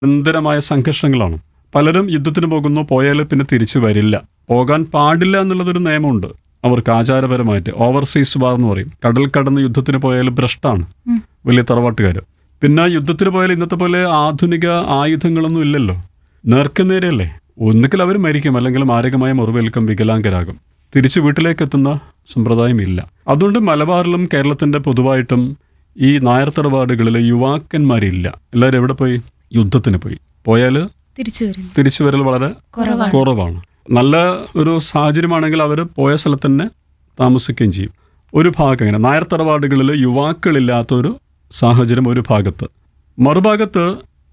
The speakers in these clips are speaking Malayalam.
നിരന്തരമായ സംഘർഷങ്ങളാണ്. പലരും യുദ്ധത്തിന് പോകുന്നു, പോയാൽ പിന്നെ തിരിച്ചു വരില്ല. പോകാൻ പാടില്ല എന്നുള്ളതൊരു നിയമമുണ്ട് അവർക്ക് ആചാരപരമായിട്ട്. ഓവർസീസ് വാർ എന്ന് പറയും. കടൽ കടന്ന് യുദ്ധത്തിന് പോയാൽ ഭ്രഷ്ടാണ് വലിയ തറവാട്ടുകാർ. പിന്നെ യുദ്ധത്തിന് പോയാൽ ഇന്നത്തെ പോലെ ആധുനിക ആയുധങ്ങളൊന്നും ഇല്ലല്ലോ, നേർക്കുനേരെയല്ലേ. ഒന്നുകിൽ അവർ മരിക്കും, അല്ലെങ്കിൽ മാരകമായ മുറിവേൽക്കും, വികലാംഗരാകും. തിരിച്ച് വീട്ടിലേക്ക് എത്തുന്ന സമ്പ്രദായം ഇല്ല. അതുകൊണ്ട് മലബാറിലും കേരളത്തിൻ്റെ പൊതുവായിട്ടും ഈ നായർ തറവാടുകളിൽ യുവാക്കന്മാരില്ല. എല്ലാവരും എവിടെ പോയി? യുദ്ധത്തിന് പോയി. പോയാൽ തിരിച്ചു വരൽ വളരെ കുറവാണ്. നല്ല ഒരു സാഹചര്യമാണെങ്കിൽ അവർ പോയ സ്ഥലത്ത് തന്നെ താമസിക്കുകയും ചെയ്യും. ഒരു ഭാഗം അങ്ങനെ നായർ തറവാടുകളിൽ യുവാക്കളില്ലാത്തൊരു സാഹചര്യം ഒരു ഭാഗത്ത്. മറുഭാഗത്ത്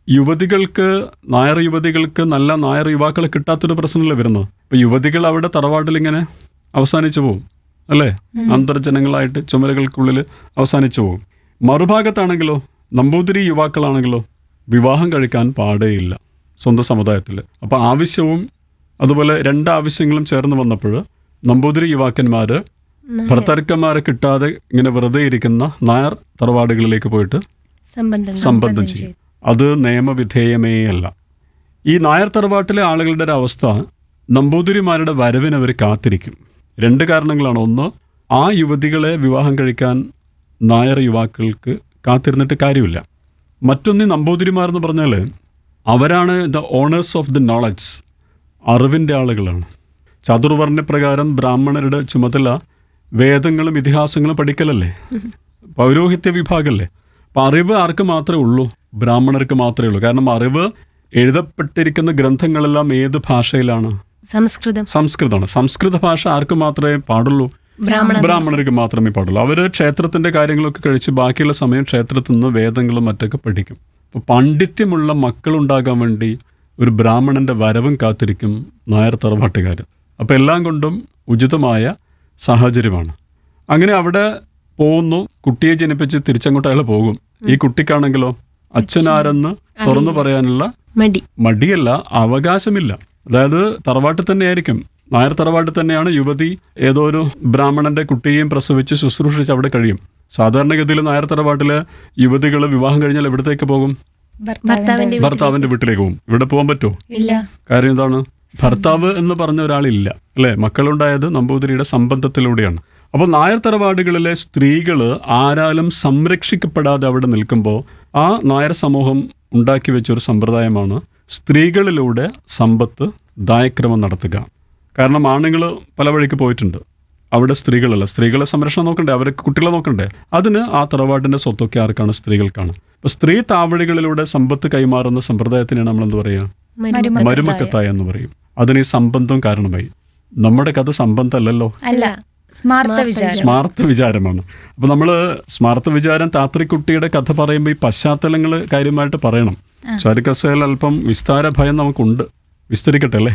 നായർ യുവതികൾക്ക് നല്ല നായർ യുവാക്കളെ കിട്ടാത്തൊരു പ്രശ്നമല്ലേ വരുന്നത്. ഇപ്പം യുവതികൾ അവിടെ തറവാട്ടിലിങ്ങനെ അവസാനിച്ചു പോകും അല്ലേ, അന്തർജനങ്ങളായിട്ട് ചുമരുകൾക്കുള്ളിൽ അവസാനിച്ചു പോകും. മറുഭാഗത്താണെങ്കിലോ നമ്പൂതിരി യുവാക്കളാണെങ്കിലോ വിവാഹം കഴിക്കാൻ പാടേയില്ല സ്വന്തം സമുദായത്തിൽ. അപ്പോൾ ആവശ്യവും അതുപോലെ രണ്ടാവശ്യങ്ങളും ചേർന്ന് വന്നപ്പോൾ നമ്പൂതിരി യുവാക്കന്മാർ ഭർത്താക്കന്മാരെ കിട്ടാതെ ഇങ്ങനെ വെറുതെ ഇരിക്കുന്ന നായർ തറവാടുകളിലേക്ക് പോയിട്ട് സംബന്ധം ചെയ്യും. അത് നിയമവിധേയമേ അല്ല. ഈ നായർ തറവാട്ടിലെ ആളുകളുടെ ഒരു അവസ്ഥ, നമ്പൂതിരിമാരുടെ വരവിന് അവർ കാത്തിരിക്കും. 2 കാരണങ്ങളാണ്. ഒന്ന്, ആ യുവതികളെ വിവാഹം കഴിക്കാൻ നായർ യുവാക്കൾക്ക് കാത്തിരുന്നിട്ട് കാര്യമില്ല. മറ്റൊന്ന്, നമ്പൂതിരിമാർ എന്ന് പറഞ്ഞാൽ അവരാണ് the owners of the knowledge, അറിവിൻ്റെ ആളുകളാണ്. ചതുർവർണ്ണപ്രകാരം ബ്രാഹ്മണരുടെ ചുമതല വേദങ്ങളും ഇതിഹാസങ്ങളും പഠിക്കലല്ലേ, പൗരോഹിത്യ വിഭാഗമല്ലേ. അപ്പം അറിവ് ആർക്ക് മാത്രമേ ഉള്ളൂ? ബ്രാഹ്മണർക്ക് മാത്രമേ ഉള്ളൂ. കാരണം അറിവ് എഴുതപ്പെട്ടിരിക്കുന്ന ഗ്രന്ഥങ്ങളെല്ലാം ഏത് ഭാഷയിലാണ്? സംസ്കൃതമാണ്. സംസ്കൃത ഭാഷ ആർക്ക് മാത്രമേ പാടുള്ളൂ? ബ്രാഹ്മണർക്ക് മാത്രമേ പാടുള്ളൂ. അവർ ക്ഷേത്രത്തിൻ്റെ കാര്യങ്ങളൊക്കെ കഴിച്ച് ബാക്കിയുള്ള സമയം ക്ഷേത്രത്തിൽ നിന്ന് വേദങ്ങളും മറ്റൊക്കെ പഠിക്കും. അപ്പോൾ പാണ്ഡിത്യമുള്ള മക്കളുണ്ടാകാൻ വേണ്ടി ഒരു ബ്രാഹ്മണൻ്റെ വരവും കാത്തിരിക്കും നായർ തറവാട്ടുകാർ. അപ്പോൾ എല്ലാം കൊണ്ടും ഉചിതമായ സാഹചര്യമാണ്. അങ്ങനെ അവിടെ പോകുന്നു, കുട്ടിയെ ജനിപ്പിച്ച് തിരിച്ചങ്ങോട്ട് അയാൾ പോകും. ഈ കുട്ടിക്കാണെങ്കിലോ അച്ഛനാരെന്ന് തുറന്നു പറയാനുള്ള മടിയല്ല, അവകാശമില്ല. അതായത് തറവാട്ടിൽ തന്നെയായിരിക്കും, നായർ തറവാട്ടിൽ തന്നെയാണ് യുവതി ഏതോ ഒരു ബ്രാഹ്മണന്റെ കുട്ടിയെയും പ്രസവിച്ച് ശുശ്രൂഷിച്ച് അവിടെ കഴിയും. സാധാരണഗതിയിൽ നായർ തറവാട്ടിലെ യുവതികൾ വിവാഹം കഴിഞ്ഞാൽ എവിടത്തേക്ക് പോകും? ഭർത്താവിന്റെ വീട്ടിലേക്ക് പോകും. ഇവിടെ പോകാൻ പറ്റുമോ? കാര്യം എന്താണ്? ഭർത്താവ് എന്ന് പറഞ്ഞ ഒരാളില്ല അല്ലേ. മക്കളുണ്ടായത് നമ്പൂതിരിയുടെ സംബന്ധത്തിലൂടെയാണ്. അപ്പോൾ നായർ തറവാടുകളിലെ സ്ത്രീകൾ ആരാലും സംരക്ഷിക്കപ്പെടാതെ അവിടെ നിൽക്കുമ്പോൾ ആ നായർ സമൂഹം ഉണ്ടാക്കി വെച്ചൊരു സമ്പ്രദായമാണ് സ്ത്രീകളിലൂടെ സമ്പത്ത് ദായക്രമം നടത്തുക. കാരണം ആണുങ്ങൾ പല വഴിക്ക് പോയിട്ടുണ്ട്, അവിടെ സ്ത്രീകളല്ല. സ്ത്രീകളെ സംരക്ഷണം നോക്കണ്ടേ, അവർക്ക് കുട്ടികളെ നോക്കണ്ടേ. അതിന് ആ തറവാട്ടിൻ്റെ സ്വത്തൊക്കെ ആർക്കാണ്? സ്ത്രീകൾക്കാണ്. അപ്പോൾ സ്ത്രീ താവഴികളിലൂടെ സമ്പത്ത് കൈമാറുന്ന സമ്പ്രദായത്തിനാണ് നമ്മൾ എന്ത് പറയുക? മരുമക്കത്തായ എന്ന് പറയും. അതിന് ഈ സംബന്ധം കാരണമായി. നമ്മുടെ കഥ സംബന്ധമല്ലല്ലോ, സ്മാർത്ഥ വിചാരമാണ്. അപ്പോൾ നമ്മൾ സ്മാർത്ഥ വിചാരം താത്രിക്കുട്ടിയുടെ കഥ പറയുമ്പോൾ ഈ പശ്ചാത്തലങ്ങൾ കാര്യമായിട്ട് പറയണം. ചാരുകസയിൽ അല്പം വിസ്താര ഭയം നമുക്കുണ്ട്. വിസ്തരിക്കട്ടെ അല്ലേ?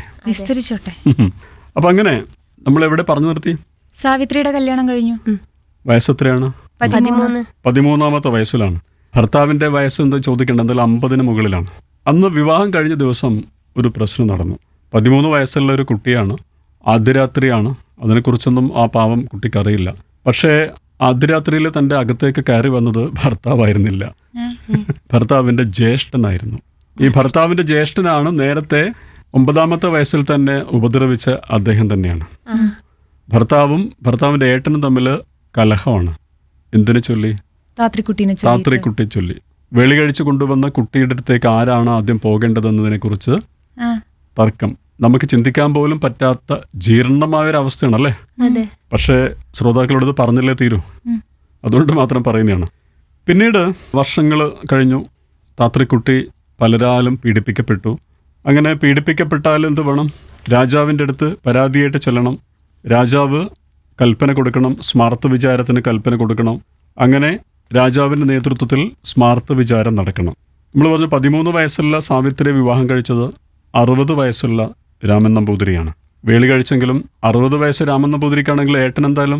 അപ്പം അങ്ങനെ നമ്മൾ എവിടെ പറഞ്ഞു നിർത്തി? സാവിത്രിയുടെ കല്യാണം കഴിഞ്ഞു. വയസ്സെത്രയാണ്? 13ാമത്തെ വയസ്സിലാണ്. ഭർത്താവിൻ്റെ വയസ്സ് എന്താ ചോദിക്കേണ്ട? എന്തായാലും 50-ന് മുകളിലാണ്. അന്ന് വിവാഹം കഴിഞ്ഞ ദിവസം ഒരു പ്രശ്നം നടന്നു. 13 വയസ്സുള്ള ഒരു കുട്ടിയാണ്, അർദ്ധരാത്രിയാണ്. അതിനെക്കുറിച്ചൊന്നും ആ പാവം കുട്ടിക്കറിയില്ല. പക്ഷേ അർദ്ധരാത്രിയിൽ തൻ്റെ അകത്തേക്ക് കയറി വന്നത് ഭർത്താവായിരുന്നില്ല, ഭർത്താവിൻ്റെ ജ്യേഷ്ഠനായിരുന്നു. ഈ ഭർത്താവിൻ്റെ ജ്യേഷ്ഠനാണ് നേരത്തെ 9ാമത്തെ വയസ്സിൽ തന്നെ ഉപദ്രവിച്ച അദ്ദേഹം തന്നെയാണ്. ഭർത്താവും ഭർത്താവിൻ്റെ ഏട്ടനും തമ്മിൽ കലഹമാണ്. എന്തിനു ചൊല്ലി? താത്രിക്കുട്ടി ചൊല്ലി. വെളി കഴിച്ചു കൊണ്ടുവന്ന കുട്ടിയുടെ അടുത്തേക്ക് ആരാണ് ആദ്യം പോകേണ്ടതെന്നതിനെ കുറിച്ച് തർക്കം. നമുക്ക് ചിന്തിക്കാൻ പോലും പറ്റാത്ത ജീർണമായൊരവസ്ഥയാണല്ലേ. പക്ഷേ ശ്രോതാക്കളോട് പറഞ്ഞില്ലേ തീരൂ, അതുകൊണ്ട് മാത്രം പറയുന്നതാണ്. പിന്നീട് വർഷങ്ങൾ കഴിഞ്ഞു. താത്രിക്കുട്ടി പലരാലും പീഡിപ്പിക്കപ്പെട്ടു. അങ്ങനെ പീഡിപ്പിക്കപ്പെട്ടാൽ എന്ത് വേണം? രാജാവിൻ്റെ അടുത്ത് പരാതിയായിട്ട് ചെല്ലണം. രാജാവ് കൽപ്പന കൊടുക്കണം, സ്മാർത്ഥ വിചാരത്തിന് കൽപ്പന കൊടുക്കണം. അങ്ങനെ രാജാവിൻ്റെ നേതൃത്വത്തിൽ സ്മാർത്ഥ വിചാരം നടക്കണം. നമ്മൾ പറഞ്ഞു 13 വയസ്സുള്ള സാവിത്രിയെ വിവാഹം കഴിച്ചത് 60 വയസ്സുള്ള രാമൻ നമ്പൂതിരിയാണ്. വേളി കഴിച്ചെങ്കിലും 60 വയസ്സ് രാമൻ നമ്പൂതിരിക്കാണെങ്കിൽ ഏട്ടൻ എന്തായാലും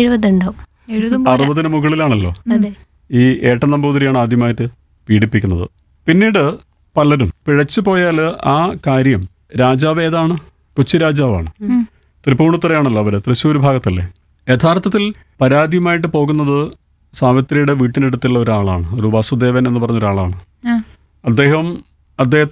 60-ന് മുകളിലാണല്ലോ. ഈ ഏട്ടൻ നമ്പൂതിരിയാണ് ആദ്യമായിട്ട് പീഡിപ്പിക്കുന്നത്. പിന്നീട് പലരും പിഴച്ചു പോയാൽ ആ കാര്യം രാജാവ് ഏതാണ്? കൊച്ചി രാജാവാണ്. തൃപ്പൂണിത്തുറയാണല്ലോ അവർ, തൃശ്ശൂർ ഭാഗത്തല്ലേ. യഥാർത്ഥത്തിൽ പരാതിയുമായിട്ട് പോകുന്നത് സാവിത്രിയുടെ വീട്ടിനടുത്തുള്ള ഒരാളാണ്, ഒരു വാസുദേവൻ എന്ന് പറഞ്ഞ ഒരാളാണ്. അദ്ദേഹം അദ്ദേഹം